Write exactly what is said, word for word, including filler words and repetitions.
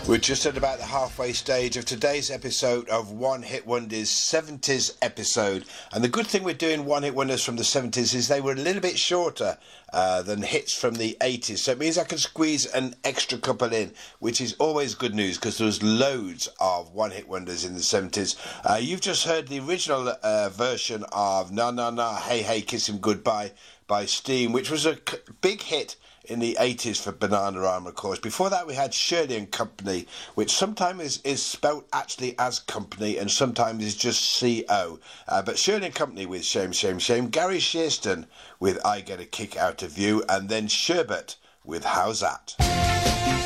We're just at about the halfway stage of today's episode of One Hit Wonders seventies episode. And the good thing with doing One Hit Wonders from the seventies is they were a little bit shorter uh, than hits from the eighties. So it means I can squeeze an extra couple in, which is always good news because there was loads of One Hit Wonders in the seventies. Uh, you've just heard the original uh, version of Na Na Na Hey Hey Kiss Him Goodbye by Steam, which was a c- big hit in the eighties for Bananarama, of course. Before that, we had Shirley and Company, which sometimes is, is spelt actually as Company and sometimes is just C O. Uh, but Shirley and Company with Shame, Shame, Shame. Gary Shearston with I Get a Kick Out of You. And then Sherbet with How's That?